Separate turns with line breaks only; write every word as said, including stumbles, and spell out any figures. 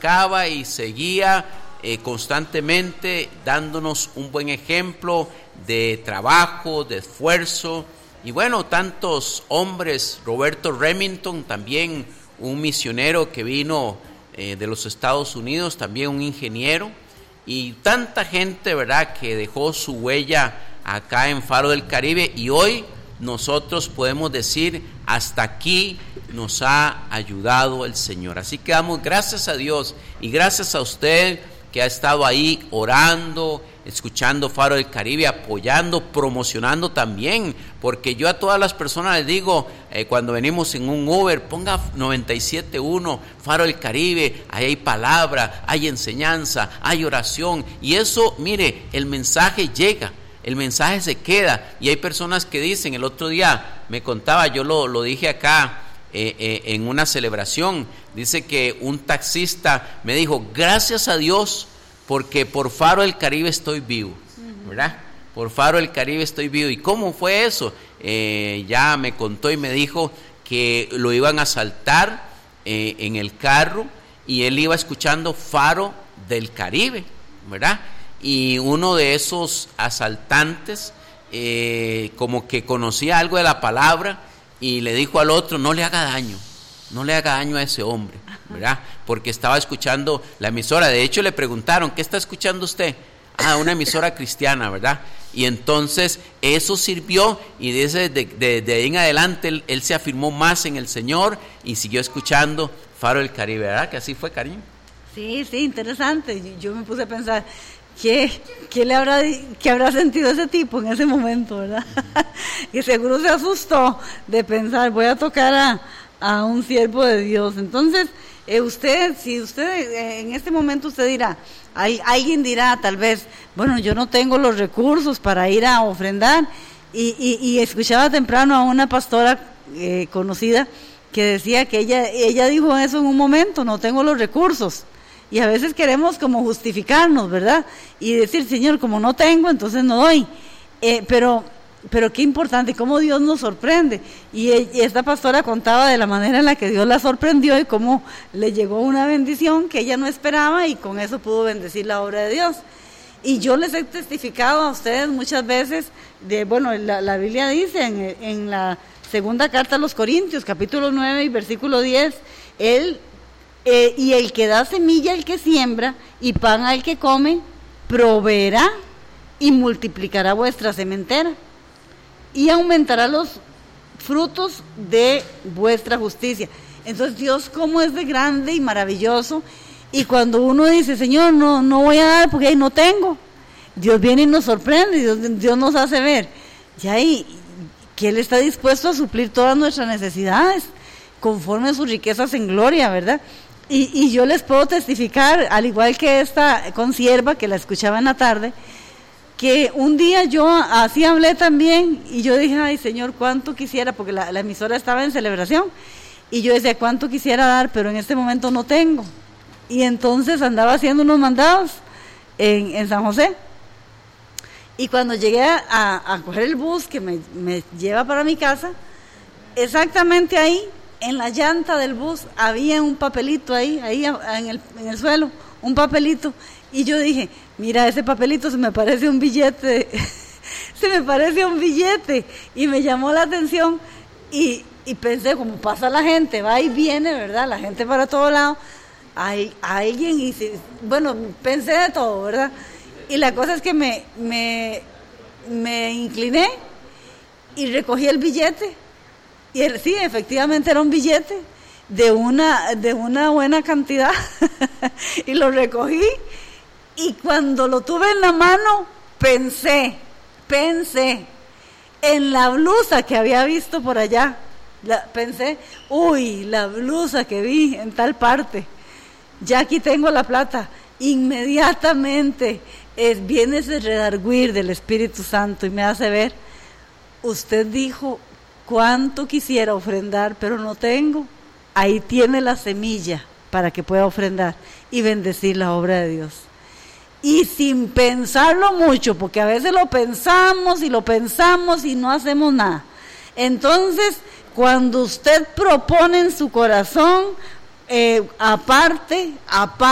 predicaba y seguía eh, constantemente dándonos un buen ejemplo de trabajo, de esfuerzo. Y bueno, tantos hombres, Roberto Remington, también un misionero que vino eh, de los Estados Unidos, también un ingeniero, y tanta gente, ¿verdad?, que dejó su huella acá en Faro del Caribe, y hoy nosotros podemos decir, hasta aquí nos ha ayudado el Señor. Así que damos gracias a Dios y gracias a usted que ha estado ahí orando, escuchando Faro del Caribe, apoyando, promocionando también, porque yo a todas las personas les digo, eh, cuando venimos en un Uber, ponga noventa y siete punto uno, Faro del Caribe, ahí hay palabra, hay enseñanza, hay oración, y eso, mire, el mensaje llega, el mensaje se queda, y hay personas que dicen, el otro día me contaba, yo lo, lo dije acá, eh, eh, en una celebración, dice que un taxista me dijo, gracias a Dios, porque por Faro del Caribe estoy vivo, ¿verdad? Por Faro del Caribe estoy vivo. ¿Y cómo fue eso? Eh, ya me contó y me dijo que lo iban a asaltar eh, en el carro y él iba escuchando Faro del Caribe, ¿verdad? Y uno de esos asaltantes eh, como que conocía algo de la palabra y le dijo al otro, no le haga daño, no le haga daño a ese hombre, ¿verdad? Porque estaba escuchando la emisora. De hecho le preguntaron, ¿qué está escuchando usted? Ah, una emisora cristiana, ¿verdad? Y entonces eso sirvió y desde de, de, de ahí en adelante él, él se afirmó más en el Señor y siguió escuchando Faro del Caribe, ¿verdad? Que así fue, cariño.
Sí, sí, interesante. Yo me puse a pensar, ¿qué, qué, le habrá, qué habrá sentido ese tipo en ese momento, ¿verdad? Uh-huh. Que seguro se asustó de pensar, voy a tocar a, a un siervo de Dios. Entonces, eh, usted, si usted eh, en este momento usted dirá, hay, alguien dirá tal vez, bueno, yo no tengo los recursos para ir a ofrendar, y, y, y escuchaba temprano a una pastora eh, conocida que decía que ella, ella dijo eso en un momento, no tengo los recursos. Y a veces queremos como justificarnos, ¿verdad? Y decir, Señor, como no tengo, entonces no doy. Eh, pero, pero qué importante, cómo Dios nos sorprende. Y, y esta pastora contaba de la manera en la que Dios la sorprendió y cómo le llegó una bendición que ella no esperaba y con eso pudo bendecir la obra de Dios. Y yo les he testificado a ustedes muchas veces, de bueno, la, la Biblia dice en, en la segunda carta a los Corintios, capítulo nueve y versículo diez, Él... Eh, y el que da semilla al que siembra y pan al que come, proveerá y multiplicará vuestra sementera y aumentará los frutos de vuestra justicia. Entonces Dios como es de grande y maravilloso, y cuando uno dice, Señor, no, no voy a dar porque ahí no tengo, Dios viene y nos sorprende, Dios, Dios nos hace ver ya y, que Él está dispuesto a suplir todas nuestras necesidades conforme a sus riquezas en gloria, ¿verdad? Y, y yo les puedo testificar, al igual que esta consierva que la escuchaba en la tarde, que un día yo así hablé también y yo dije, ay Señor, cuánto quisiera, porque la, la emisora estaba en celebración, y yo decía, cuánto quisiera dar, pero en este momento no tengo. Y entonces andaba haciendo unos mandados en, en San José, y cuando llegué a, a coger el bus que me, me lleva para mi casa, exactamente ahí, en la llanta del bus había un papelito ahí, ahí en el, en el suelo, un papelito, y yo dije, mira, ese papelito se me parece un billete, se me parece un billete, y me llamó la atención, y, y pensé, como pasa la gente, va y viene, ¿verdad? La gente para todos lados, hay, hay alguien, y si, bueno, pensé de todo, ¿verdad? Y la cosa es que me, me, me incliné y recogí el billete. Y él, sí, efectivamente era un billete de una, de una buena cantidad y lo recogí, y cuando lo tuve en la mano pensé, pensé en la blusa que había visto por allá, la, pensé, uy, la blusa que vi en tal parte, ya aquí tengo la plata. Inmediatamente es, viene ese redarguir del Espíritu Santo y me hace ver, usted dijo, cuánto quisiera ofrendar, pero no tengo. Ahí tiene la semilla para que pueda ofrendar y bendecir la obra de Dios. Y sin pensarlo mucho, porque a veces lo pensamos y lo pensamos y no hacemos nada. Entonces, cuando usted propone en su corazón, eh, aparte, aparte,